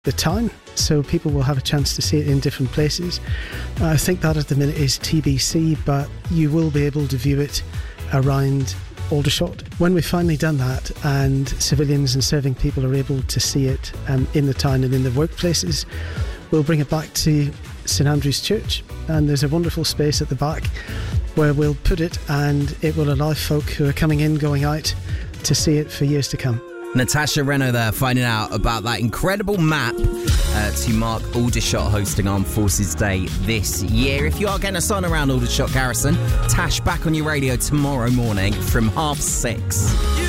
the town, so people will have a chance to see it in different places. I think that at the minute is TBC, but you will be able to view it around Aldershot. When we've finally done that and civilians and serving people are able to see it in the town and in the workplaces, we'll bring it back to St Andrew's Church, and there's a wonderful space at the back where we'll put it, and it will allow folk who are coming in, going out, to see it for years to come. Natasha Reno there, finding out about that incredible map to mark Aldershot hosting Armed Forces Day this year. If you are getting us on around Aldershot Garrison, Tash back on your radio tomorrow morning from 6:30.